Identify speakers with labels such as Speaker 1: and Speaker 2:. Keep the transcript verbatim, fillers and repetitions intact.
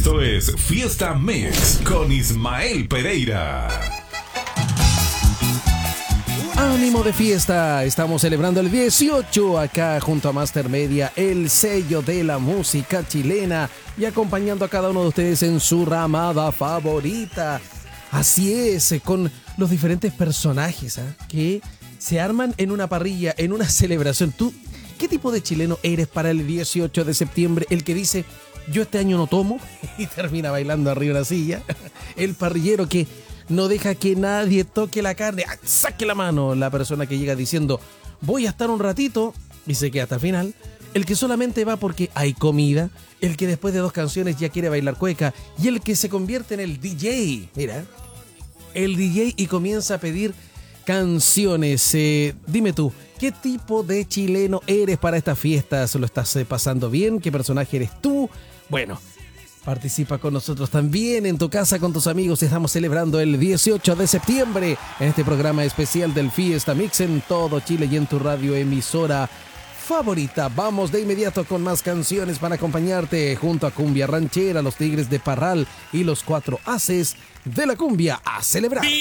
Speaker 1: Esto es Fiesta Mix con Ismael Pereira.
Speaker 2: Ánimo de fiesta, estamos celebrando el dieciocho acá junto a Master Media, el sello de la música chilena, y acompañando a cada uno de ustedes en su ramada favorita. Así es, con los diferentes personajes ¿eh? que se arman en una parrilla, en una celebración. ¿Tú qué tipo de chileno eres para el dieciocho de septiembre? El que dice, yo este año no tomo, y termina bailando arriba de una silla. El parrillero que no deja que nadie toque la carne. ¡Saque la mano! La persona que llega diciendo, voy a estar un ratito, y se queda hasta el final. El que solamente va porque hay comida. El que después de dos canciones ya quiere bailar cueca. Y el que se convierte en el D J. Mira, el D J y comienza a pedir canciones. Eh, dime tú, ¿qué tipo de chileno eres para estas fiestas? ¿Lo estás eh, pasando bien? ¿Qué personaje eres tú? Bueno, participa con nosotros también en tu casa con tus amigos. Estamos celebrando el dieciocho de septiembre en este programa especial del Fiesta Mix en todo Chile y en tu radio emisora favorita. Vamos de inmediato con más canciones para acompañarte junto a Cumbia Ranchera, los Tigres de Parral y los Cuatro Haces de la Cumbia a celebrar.